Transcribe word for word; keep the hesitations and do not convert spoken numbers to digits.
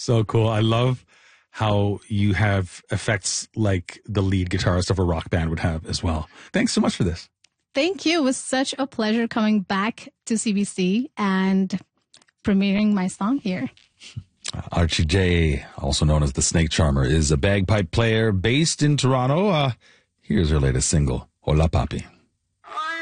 So cool. I love how you have effects like the lead guitarist of a rock band would have as well. Thanks so much for this. Thank you. It was such a pleasure coming back to C B C and premiering my song here. Archie J, also known as the Snake Charmer, is a bagpipe player based in Toronto. Uh, here's her latest single, Hola Papi.